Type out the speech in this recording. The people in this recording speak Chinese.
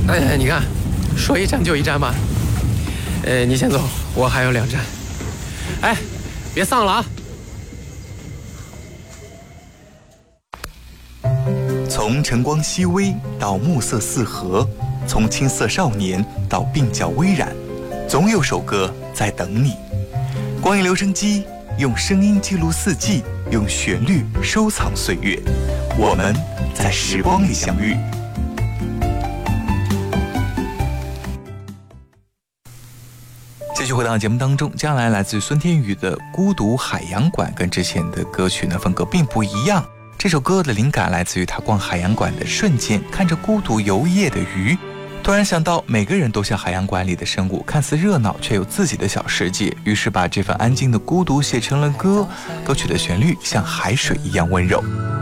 你看，说一站就一站吧。你先走，我还有2站。哎，别丧了啊！ 从晨光熹微到暮色四合，从青涩少年到鬓角微染，总有首歌在等你。光影留声机用声音记录四季，用旋律收藏岁月。我们在时光里相遇。继续回到节目当中，接下来来自于孙天宇的《孤独海洋馆》，跟之前的歌曲呢风格并不一样。这首歌的灵感来自于他逛海洋馆的瞬间，看着孤独游曳的鱼，突然想到每个人都像海洋馆里的生物，看似热闹却有自己的小世界，于是把这份安静的孤独写成了歌。歌曲的旋律像海水一样温柔。